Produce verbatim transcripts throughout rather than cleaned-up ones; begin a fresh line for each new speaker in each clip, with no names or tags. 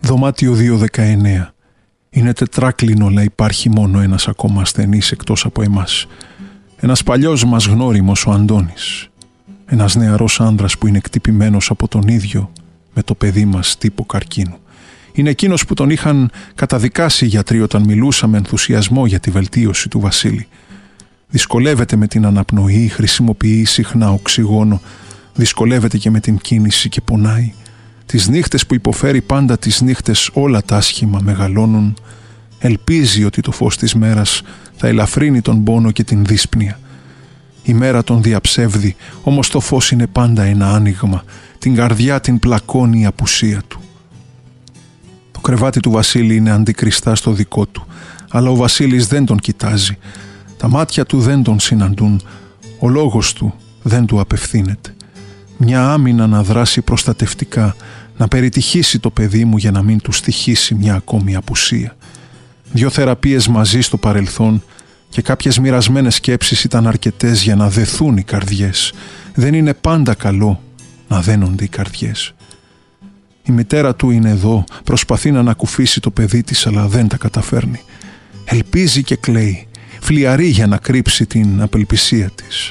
Δωμάτιο δύο δεκαεννέα. Είναι τετράκλινο, αλλά υπάρχει μόνο ένας ακόμα ασθενής εκτός από εμάς. Ένας παλιός μας γνώριμος, ο Αντώνης. Ένας νεαρός άνδρας που είναι εκτυπημένος από τον ίδιο με το παιδί μας τύπο καρκίνου. Είναι εκείνος που τον είχαν καταδικάσει οι γιατροί όταν μιλούσαμε με ενθουσιασμό για τη βελτίωση του Βασίλη. Δυσκολεύεται με την αναπνοή, χρησιμοποιεί συχνά οξυγόνο, δυσκολεύεται και με την κίνηση και πονάει. Τις νύχτες που υποφέρει πάντα, τις νύχτες όλα τα άσχημα μεγαλώνουν. Ελπίζει ότι το φως της μέρας θα ελαφρύνει τον πόνο και την δύσπνοια. Η μέρα τον διαψεύδει, όμως το φως είναι πάντα ένα άνοιγμα. Την καρδιά την πλακώνει η απουσία του. Το κρεβάτι του Βασίλη είναι αντικριστά στο δικό του, αλλά ο Βασίλης δεν τον κοιτάζει. Τα μάτια του δεν τον συναντούν, ο λόγος του δεν του απευθύνεται. Μια άμυνα να δράσει προστατευτικά, να περιτυχήσει το παιδί μου για να μην του στοιχήσει μια ακόμη απουσία. Δυο θεραπείες μαζί στο παρελθόν και κάποιες μοιρασμένες σκέψεις ήταν αρκετές για να δεθούν οι καρδιές. Δεν είναι πάντα καλό να δένονται οι καρδιές. Η μητέρα του είναι εδώ, προσπαθεί να ανακουφίσει το παιδί της, αλλά δεν τα καταφέρνει. Ελπίζει και κλαίει, φλιαρεί για να κρύψει την απελπισία της.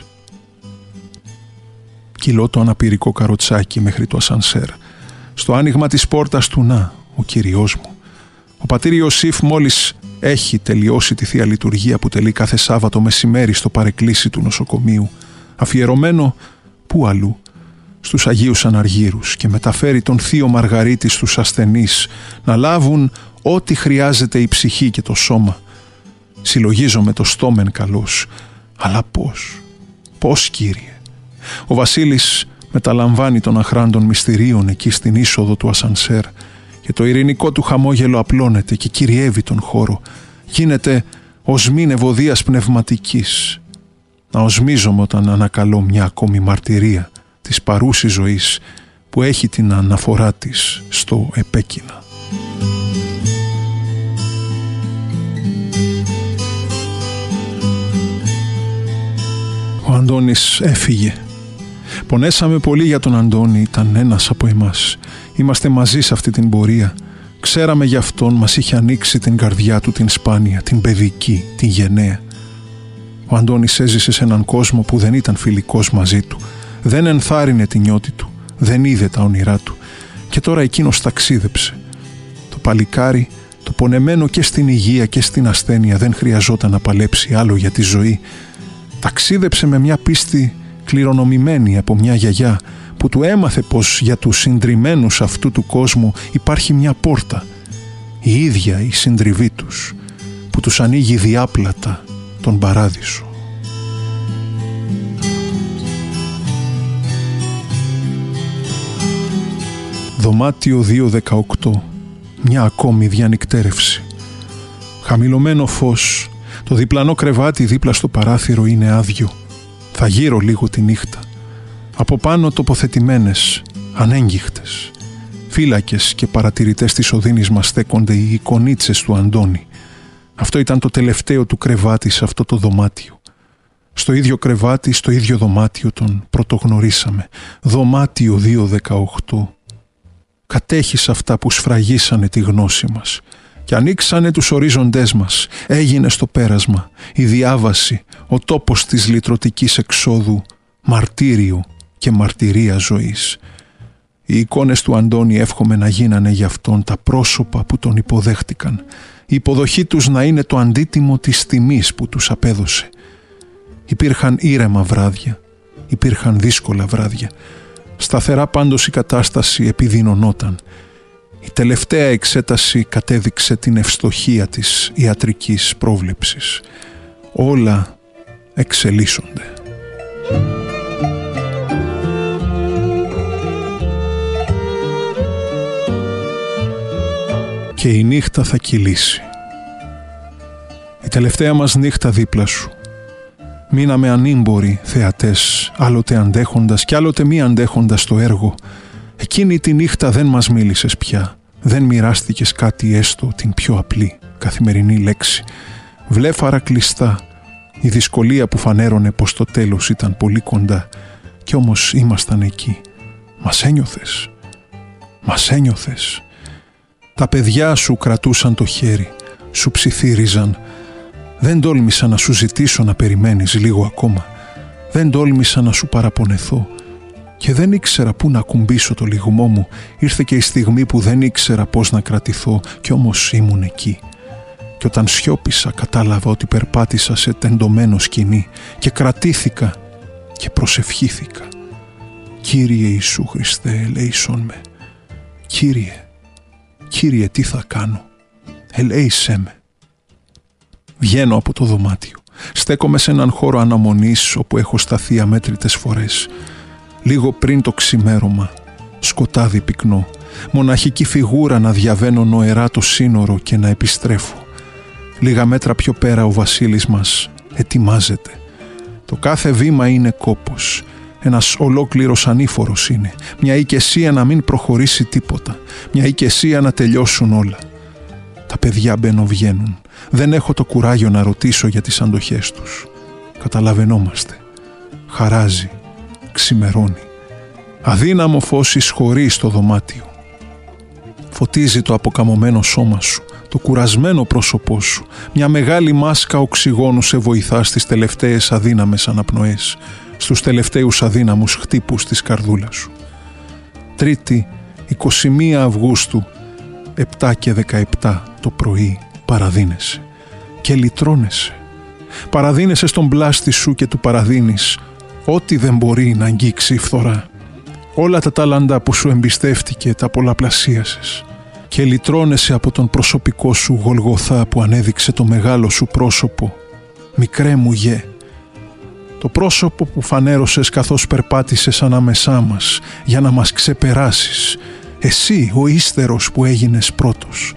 Κυλώ το αναπηρικό καροτσάκι μέχρι το ασανσέρ. Στο άνοιγμα της πόρτας του, να, ο Κυριός μου. Ο πατήρ Ιωσήφ μόλις έχει τελειώσει τη Θεία Λειτουργία που τελεί κάθε Σάββατο μεσημέρι στο παρεκκλήσι του νοσοκομείου, αφιερωμένο πού αλλού, στους Αγίους Αναργύρους, και μεταφέρει τον Θείο Μαργαρίτη στους ασθενείς να λάβουν ό,τι χρειάζεται η ψυχή και το σώμα. Συλλογίζομαι το στόμεν καλός, αλλά πώς, πώς Κύριε. Ο Βασίλης μεταλαμβάνει τον αχράν των μυστηρίων εκεί στην είσοδο του ασανσέρ και το ειρηνικό του χαμόγελο απλώνεται και κυριεύει τον χώρο. Γίνεται οσμήν ευωδίας πνευματικής. Να οσμίζομαι όταν ανακαλώ μια ακόμη μαρτυρία της παρούσης ζωής που έχει την αναφορά της στο επέκεινα. Ο Αντώνης έφυγε. Πονέσαμε πολύ για τον Αντώνη, ήταν ένας από εμάς. Είμαστε μαζί σε αυτή την πορεία. Ξέραμε γι' αυτόν, μας είχε ανοίξει την καρδιά του την σπάνια, την παιδική, την γενναία. Ο Αντώνης έζησε σε έναν κόσμο που δεν ήταν φιλικός μαζί του. Δεν ενθάρρυνε τη νιώτη του, δεν είδε τα όνειρά του. Και τώρα εκείνος ταξίδεψε. Το παλικάρι, το πονεμένο και στην υγεία και στην ασθένεια, δεν χρειαζόταν να παλέψει άλλο για τη ζωή. Ταξίδεψε με μια πίστη κληρονομημένη από μια γιαγιά που του έμαθε πως για τους συντριμμένους αυτού του κόσμου υπάρχει μια πόρτα, η ίδια η συντριβή τους, που τους ανοίγει διάπλατα τον παράδεισο. Δωμάτιο δύο δεκαοκτώ. Μια ακόμη διανυκτέρευση. Χαμηλωμένο φως. Το διπλανό κρεβάτι δίπλα στο παράθυρο είναι άδειο. Θα γύρω λίγο τη νύχτα. Από πάνω τοποθετημένες, ανέγγιχτες. Φύλακες και παρατηρητές της οδύνης μας στέκονται οι εικονίτσες του Αντώνη. Αυτό ήταν το τελευταίο του κρεβάτι σε αυτό το δωμάτιο. Στο ίδιο κρεβάτι, στο ίδιο δωμάτιο τον πρωτογνωρίσαμε. Δωμάτιο δύο δεκαοκτώ. Κατέχεις αυτά που σφραγίσανε τη γνώση μας και ανοίξανε τους ορίζοντές μας. Έγινε στο πέρασμα, η διάβαση, ο τόπος της λυτρωτικής εξόδου, μαρτύριο και μαρτυρία ζωής. Οι εικόνες του Αντώνη εύχομαι να γίνανε για αυτόν τα πρόσωπα που τον υποδέχτηκαν. Η υποδοχή τους να είναι το αντίτιμο της τιμής που τους απέδωσε. Υπήρχαν ήρεμα βράδια, υπήρχαν δύσκολα βράδια. Σταθερά πάντως η κατάσταση επιδεινωνόταν. Η τελευταία εξέταση κατέδειξε την ευστοχία της ιατρικής πρόβλεψης. Όλα εξελίσσονται. Και η νύχτα θα κυλήσει. Η τελευταία μας νύχτα δίπλα σου. Μείναμε ανήμποροι θεατές, άλλοτε αντέχοντας κι άλλοτε μη αντέχοντας το έργο. Εκείνη τη νύχτα δεν μας μίλησες πια. Δεν μοιράστηκες κάτι έστω την πιο απλή, καθημερινή λέξη. Βλέφαρα κλειστά, η δυσκολία που φανέρωνε πως το τέλος ήταν πολύ κοντά. Κι όμως ήμασταν εκεί. Μας ένιωθες. Μας ένιωθες. Τα παιδιά σου κρατούσαν το χέρι, σου ψιθύριζαν. Δεν τόλμησα να σου ζητήσω να περιμένεις λίγο ακόμα. Δεν τόλμησα να σου παραπονεθώ. Και δεν ήξερα πού να ακουμπήσω το λυγμό μου. Ήρθε και η στιγμή που δεν ήξερα πώς να κρατηθώ, κι όμως ήμουν εκεί. Και όταν σιώπησα κατάλαβα ότι περπάτησα σε τεντωμένο σκηνή και κρατήθηκα και προσευχήθηκα. Κύριε Ιησού Χριστέ, ελέησον με. Κύριε, Κύριε, τι θα κάνω? Ελέησέ με. Βγαίνω από το δωμάτιο. Στέκομαι σε έναν χώρο αναμονής όπου έχω σταθεί αμέτρητες φορές. Λίγο πριν το ξημέρωμα, σκοτάδι πυκνό, μοναχική φιγούρα να διαβαίνω νοερά το σύνορο και να επιστρέφω. Λίγα μέτρα πιο πέρα ο Βασίλης μας ετοιμάζεται. Το κάθε βήμα είναι κόπος. Ένας ολόκληρος ανήφορος είναι. Μια οικεσία να μην προχωρήσει τίποτα. Μια οικεσία να τελειώσουν όλα. Τα παιδιά μπαίνουν-βγαίνουν. Δεν έχω το κουράγιο να ρωτήσω για τις αντοχές τους. Καταλαβαίνόμαστε. Χαράζει. Ξημερώνει. Αδύναμο φως εισχωρεί στο δωμάτιο. Φωτίζει το αποκαμωμένο σώμα σου, το κουρασμένο πρόσωπό σου. Μια μεγάλη μάσκα οξυγόνου σε βοηθά στις τελευταίες αδύναμες αναπνοές, στους τελευταίους αδύναμους χτύπους της καρδούλας σου. Τρίτη, εικοστή πρώτη Αυγούστου, επτά και δεκαεπτά το πρωί, παραδίνεσαι και λυτρώνεσαι. Παραδίνεσαι στον πλάστη σου και του παραδίνεις ό,τι δεν μπορεί να αγγίξει η φθορά. Όλα τα τάλαντα που σου εμπιστεύτηκε τα πολλαπλασίασες και λυτρώνεσαι από τον προσωπικό σου Γολγοθά που ανέδειξε το μεγάλο σου πρόσωπο. Μικρέ μου γε, το πρόσωπο που φανέρωσες καθώς περπάτησες ανάμεσά μας για να μας ξεπεράσεις. Εσύ ο ύστερος που έγινες πρώτος.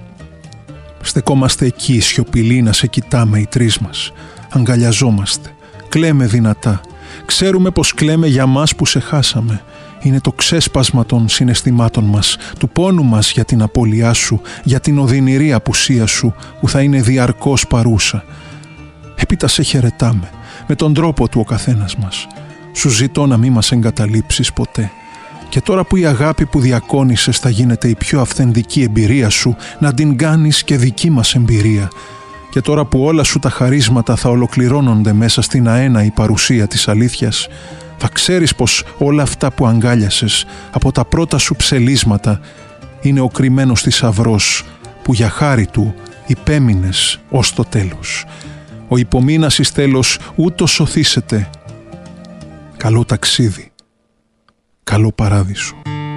Στεκόμαστε εκεί σιωπηλοί να σε κοιτάμε οι τρεις μας. Αγκαλιαζόμαστε. Κλαίμε δυνατά. Ξέρουμε πως κλαίμε για μας που σε χάσαμε. Είναι το ξέσπασμα των συναισθημάτων μας, του πόνου μας για την απώλειά σου, για την οδυνηρή απουσία σου που θα είναι διαρκώς παρούσα. Έπειτα σε χαιρετάμε, με τον τρόπο του ο καθένας μας. Σου ζητώ να μην μας εγκαταλείψεις ποτέ. Και τώρα που η αγάπη που διακόνησες θα γίνεται η πιο αυθεντική εμπειρία σου, να την κάνεις και δική μας εμπειρία. Και τώρα που όλα σου τα χαρίσματα θα ολοκληρώνονται μέσα στην αέναη παρουσία της αλήθειας, θα ξέρεις πως όλα αυτά που αγκάλιασες από τα πρώτα σου ψελίσματα είναι ο κρυμμένος θησαυρός που για χάρη του υπέμεινες ως το τέλος. Ο υπομείνας εις τέλος ούτως σωθήσεται. Καλό ταξίδι. Καλό παράδεισο.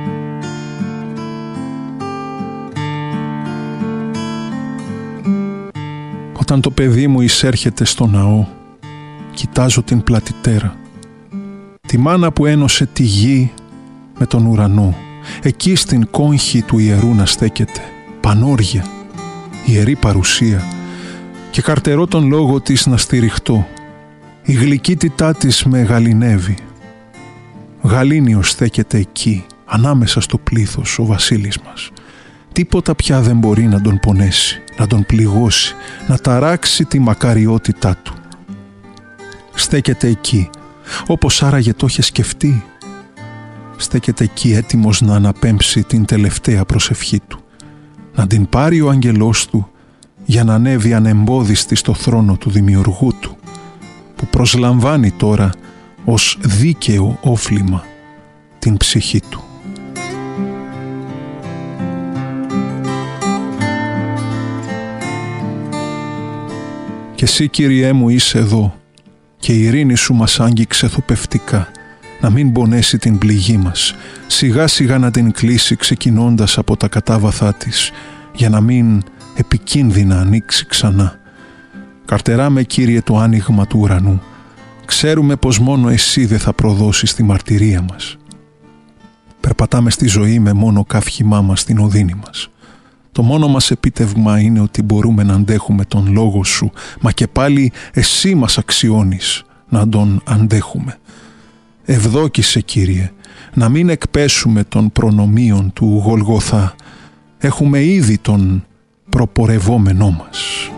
Όταν το παιδί μου εισέρχεται στο ναό, κοιτάζω την πλατητέρα, τη μάνα που ένωσε τη γη με τον ουρανό, εκεί στην κόγχη του ιερού να στέκεται, πανόρια, ιερή παρουσία, και καρτερώ τον λόγο της να στηριχτώ. Η γλυκύτητά της με γαληνεύει. Γαλήνιος στέκεται εκεί, ανάμεσα στο πλήθος, ο Βασίλης μας. Τίποτα πια δεν μπορεί να τον πονέσει, να τον πληγώσει, να ταράξει τη μακαριότητά του. Στέκεται εκεί, όπως άραγε το είχε σκεφτεί. Στέκεται εκεί έτοιμος να αναπέμψει την τελευταία προσευχή του, να την πάρει ο αγγελός του για να ανέβει ανεμπόδιστη στο θρόνο του Δημιουργού του, που προσλαμβάνει τώρα ως δίκαιο όφλημα την ψυχή του. Και εσύ, Κύριέ μου, είσαι εδώ και η ειρήνη σου μας άγγιξε θοπευτικά, να μην πονέσει την πληγή μας, σιγά σιγά να την κλείσει ξεκινώντας από τα κατάβαθά της, για να μην επικίνδυνα ανοίξει ξανά. Καρτεράμε, Κύριε, το άνοιγμα του ουρανού. Ξέρουμε πως μόνο εσύ δεν θα προδώσεις τη μαρτυρία μας. Περπατάμε στη ζωή με μόνο καύχημά μας στην οδύνη μας. Το μόνο μας επίτευγμα είναι ότι μπορούμε να αντέχουμε τον λόγο σου, μα και πάλι εσύ μας αξιώνεις να τον αντέχουμε. Ευδόκησε, Κύριε, να μην εκπέσουμε των προνομίων του Γολγοθά. Έχουμε ήδη τον προπορευόμενό μας.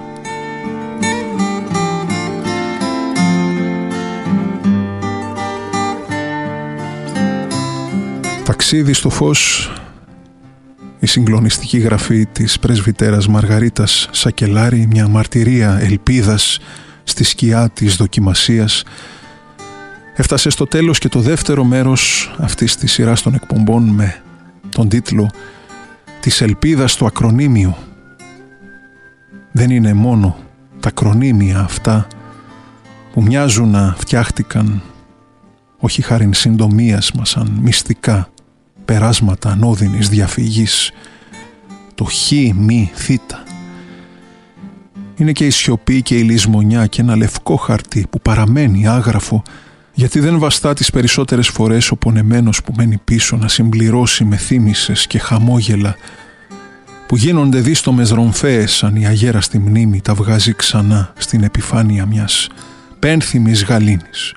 Ταξίδι στο φως η συγκλονιστική γραφή της πρεσβυτέρας Μαργαρίτας Σακελάρη, μια μαρτυρία ελπίδας στη σκιά της δοκιμασίας. Έφτασε στο τέλος και το δεύτερο μέρος αυτής της σειράς των εκπομπών με τον τίτλο «Της ελπίδας στο ακρονίμιο». Δεν είναι μόνο τα ακρονίμια αυτά που μοιάζουν να φτιάχτηκαν όχι χάριν συντομίας μας, σαν μυστικά περάσματα ανώδυνης διαφυγής. Το χ, μη, θήτα. Είναι και η σιωπή και η λησμονιά και ένα λευκό χαρτί που παραμένει άγραφο, γιατί δεν βαστά τις περισσότερες φορές ο πονεμένος που μένει πίσω να συμπληρώσει με θύμησες και χαμόγελα που γίνονται δίστομες ρομφαίες σαν η αγέραστη μνήμη τα βγάζει ξανά στην επιφάνεια μιας πένθυμης γαλήνης.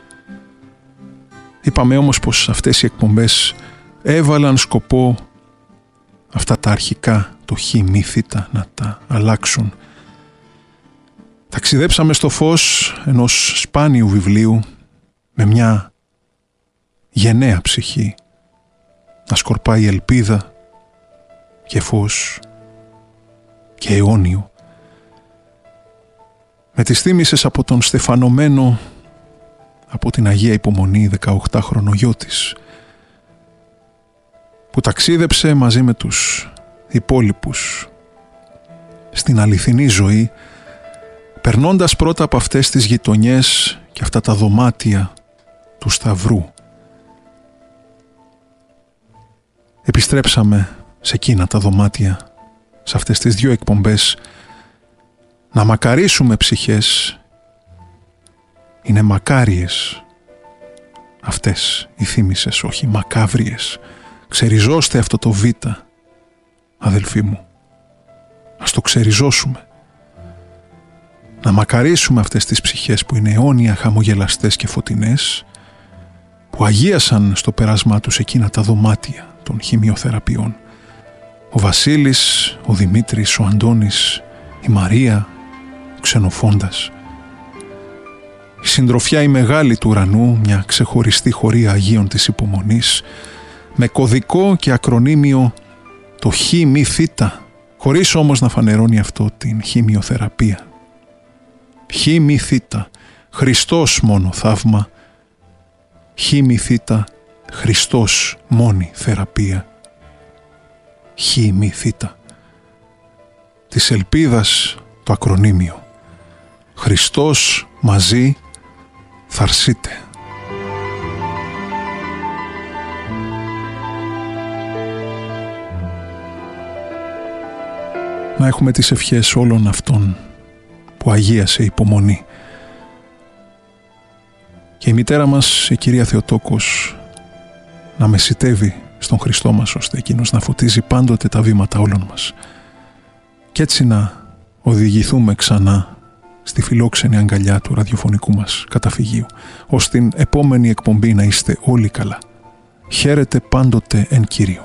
Είπαμε όμως πως αυτές οι εκπομπές έβαλαν σκοπό αυτά τα αρχικά, το χ, μη, θήτα, να τα αλλάξουν. Ταξιδέψαμε στο φως ενός σπάνιου βιβλίου με μια γενναία ψυχή να σκορπάει ελπίδα και φως και αιώνιο. Με τις θύμισες από τον στεφανωμένο από την Αγία Υπομονή δεκαοκτάχρονο γιο της, που ταξίδεψε μαζί με τους υπόλοιπους στην αληθινή ζωή, περνώντας πρώτα από αυτές τις γειτονιές και αυτά τα δωμάτια του Σταυρού. Επιστρέψαμε σε εκείνα τα δωμάτια, σε αυτές τις δύο εκπομπές, να μακαρίσουμε ψυχές. Είναι μακάριες αυτές οι θύμισες, όχι μακάβριες. Ξεριζώστε αυτό το β, αδελφοί μου. Ας το ξεριζώσουμε. Να μακαρίσουμε αυτές τις ψυχές που είναι αιώνια χαμογελαστές και φωτεινές, που αγίασαν στο πέρασμά τους εκείνα τα δωμάτια των χημειοθεραπείων. Ο Βασίλης, ο Δημήτρης, ο Αντώνης, η Μαρία, ο Ξενοφόντας. Η συντροφιά η μεγάλη του ουρανού, μια ξεχωριστή χωρία Αγίων της Υπομονής, με κωδικό και ακρονίμιο το χ, μη, θήτα, χωρίς όμως να φανερώνει αυτό την χημειοθεραπεία. Χ, μη, θήτα, Χριστός μόνο θαύμα, χ, μη, θήτα, Χριστός μόνη θεραπεία. Χ, μη, θήτα. Της ελπίδας το ακρονίμιο. Χριστός μαζί θαρσείτε. Να έχουμε τις ευχές όλων αυτών που αγίασε η υπομονή. Και η μητέρα μας, η κυρία Θεοτόκος, να μεσιτεύει στον Χριστό μας, ώστε εκείνος να φωτίζει πάντοτε τα βήματα όλων μας. Κι έτσι να οδηγηθούμε ξανά στη φιλόξενη αγκαλιά του ραδιοφωνικού μας καταφυγίου. Ως την επόμενη εκπομπή να είστε όλοι καλά. Χαίρετε πάντοτε εν Κυρίω.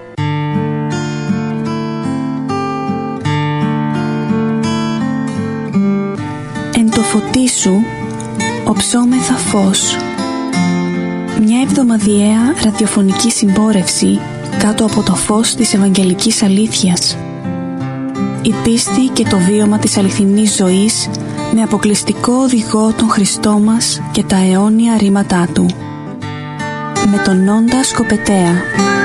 Εν το φωτί σου οψόμεθα φως. Μια εβδομαδιαία ραδιοφωνική συμπόρευση κάτω από το φως της Ευαγγελικής Αλήθειας. Η πίστη και το βίωμα της αληθινής ζωής με αποκλειστικό οδηγό τον Χριστό μας και τα αιώνια ρήματά Του. Με τον Νόντα Σκοπετέα.